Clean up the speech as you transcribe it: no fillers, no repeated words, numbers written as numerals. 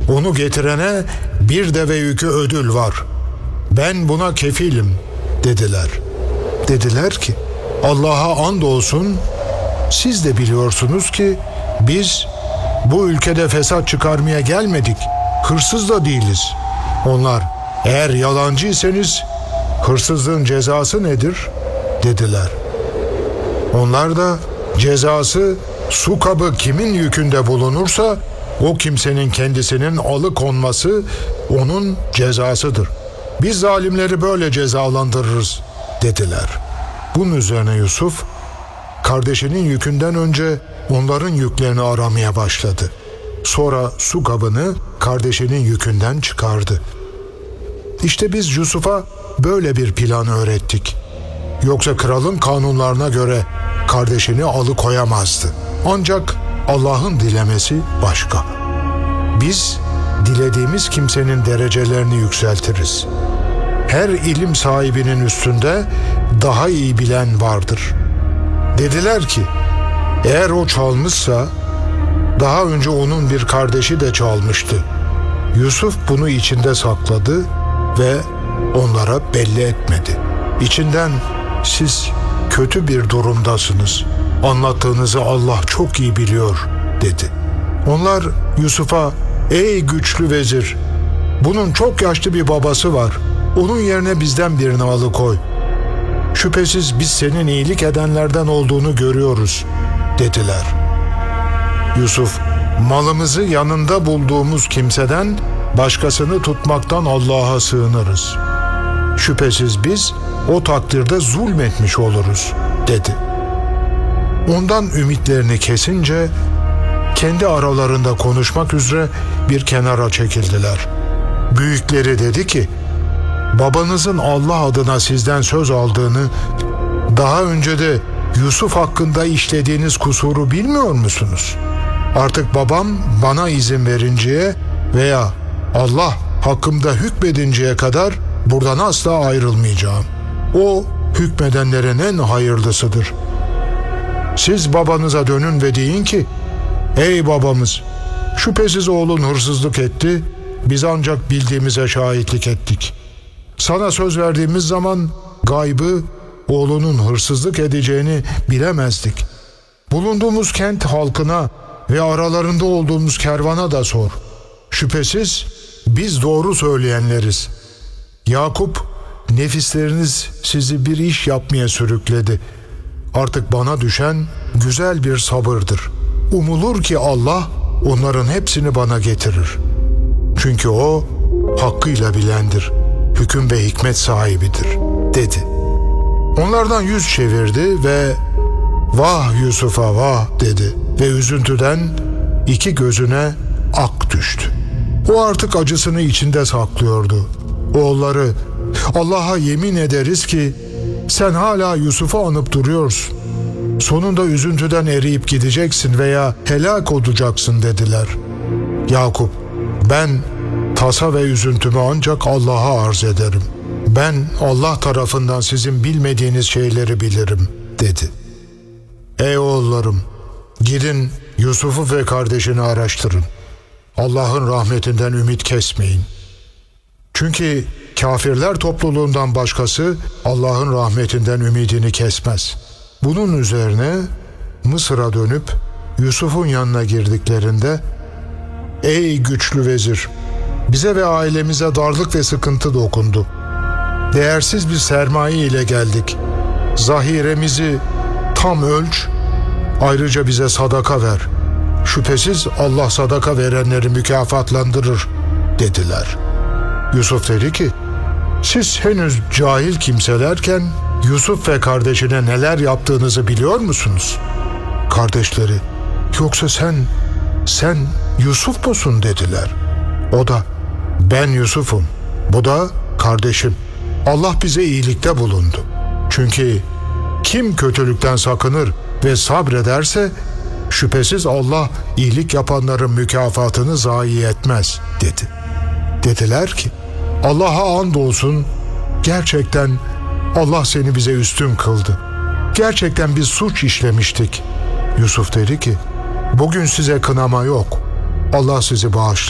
Onu getirene bir deve yükü ödül var. Ben buna kefilim dediler. Dediler ki Allah'a andolsun siz de biliyorsunuz ki biz bu ülkede fesat çıkarmaya gelmedik. Hırsız da değiliz. Onlar eğer yalancıysanız hırsızlığın cezası nedir dediler. Onlar da cezası su kabı kimin yükünde bulunursa o kimsenin kendisinin alıkonması onun cezasıdır. Biz zalimleri böyle cezalandırırız dediler. Bunun üzerine Yusuf kardeşinin yükünden önce onların yüklerini aramaya başladı. Sonra su kabını kardeşinin yükünden çıkardı. İşte biz Yusuf'a böyle bir plan öğrettik. Yoksa kralın kanunlarına göre kardeşini alıkoyamazdı. Ancak Allah'ın dilemesi başka. Biz dilediğimiz kimsenin derecelerini yükseltiriz. Her ilim sahibinin üstünde daha iyi bilen vardır. Dediler ki, eğer o çalmışsa, daha önce onun bir kardeşi de çalmıştı. Yusuf bunu içinde sakladı ve onlara belli etmedi. İçinden siz kötü bir durumdasınız. Anlattığınızı Allah çok iyi biliyor dedi. Onlar Yusuf'a ey güçlü vezir, bunun çok yaşlı bir babası var. Onun yerine bizden birini alıkoy. Şüphesiz biz senin iyilik edenlerden olduğunu görüyoruz dediler. Yusuf, malımızı yanında bulduğumuz kimseden başkasını tutmaktan Allah'a sığınırız. Şüphesiz biz o takdirde zulmetmiş oluruz dedi. Ondan ümitlerini kesince kendi aralarında konuşmak üzere bir kenara çekildiler. Büyükleri dedi ki, babanızın Allah adına sizden söz aldığını, daha önce de Yusuf hakkında işlediğiniz kusuru bilmiyor musunuz? Artık babam bana izin verinceye veya Allah hakkımda hükmedinceye kadar buradan asla ayrılmayacağım. O hükmedenlerin en hayırlısıdır. Siz babanıza dönün ve deyin ki, ey babamız, şüphesiz oğlun hırsızlık etti, biz ancak bildiğimize şahitlik ettik. Sana söz verdiğimiz zaman gaybı, oğlunun hırsızlık edeceğini bilemezdik. Bulunduğumuz kent halkına ve aralarında olduğumuz kervana da sor. Şüphesiz biz doğru söyleyenleriz. Yakup, nefisleriniz sizi bir iş yapmaya sürükledi. Artık bana düşen güzel bir sabırdır. Umulur ki Allah onların hepsini bana getirir. Çünkü o hakkıyla bilendir, hüküm ve hikmet sahibidir dedi. Onlardan yüz çevirdi ve vah Yusuf'a vah dedi ve üzüntüden iki gözüne ak düştü. O artık acısını içinde saklıyordu. Oğulları, Allah'a yemin ederiz ki sen hala Yusuf'u anıp duruyorsun. Sonunda üzüntüden eriyip gideceksin veya helak olacaksın dediler. Yakup, ben tasa ve üzüntümü ancak Allah'a arz ederim. Ben Allah tarafından sizin bilmediğiniz şeyleri bilirim dedi. Ey oğullarım, gidin Yusuf'u ve kardeşini araştırın. Allah'ın rahmetinden ümit kesmeyin. Çünkü kafirler topluluğundan başkası Allah'ın rahmetinden ümidini kesmez. Bunun üzerine Mısır'a dönüp Yusuf'un yanına girdiklerinde, ey güçlü vezir, bize ve ailemize darlık ve sıkıntı dokundu. Değersiz bir sermaye ile geldik. Zahiremizi tam ölç, ayrıca bize sadaka ver. Şüphesiz Allah sadaka verenleri mükafatlandırır dediler. Yusuf dedi ki, siz henüz cahil kimselerken Yusuf ve kardeşine neler yaptığınızı biliyor musunuz? Kardeşleri, yoksa sen Yusuf musun dediler. O da, ben Yusuf'um, bu da kardeşim. Allah bize iyilikte bulundu. Çünkü kim kötülükten sakınır ve sabrederse, şüphesiz Allah iyilik yapanların mükafatını zayi etmez dedi. Dediler ki, Allah'a andolsun, gerçekten Allah seni bize üstün kıldı. Gerçekten biz suç işlemiştik. Yusuf dedi ki, bugün size kınama yok. Allah sizi bağışlar.